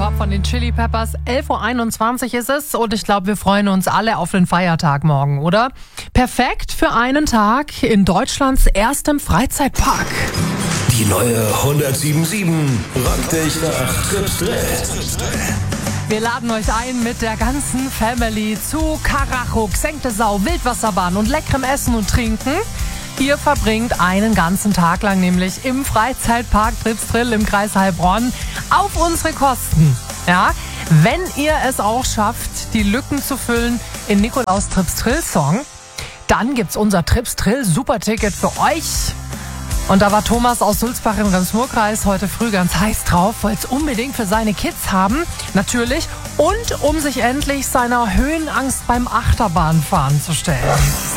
Drop von den Chili Peppers. 11.21 Uhr ist es und ich glaube, wir freuen uns alle auf den Feiertag morgen, oder? Perfekt für einen Tag in Deutschlands erstem Freizeitpark. Die neue 107.7 rockt dich nach Trips Drill. Wir laden euch ein mit der ganzen Family zu Karacho, Gesenkte Sau, Wildwasserbahn und leckerem Essen und Trinken. Ihr verbringt einen ganzen Tag lang nämlich im Freizeitpark Trips Drill im Kreis Heilbronn auf unsere Kosten. Ja, wenn ihr es auch schafft, die Lücken zu füllen in Nikolaus Trips Drill Song, dann gibt's unser Trips Drill Superticket für euch. Und da war Thomas aus Sulzbach im Rems-Murr-Kreis heute früh ganz heiß drauf, wollte es unbedingt für seine Kids haben, natürlich, und um sich endlich seiner Höhenangst beim Achterbahnfahren zu stellen.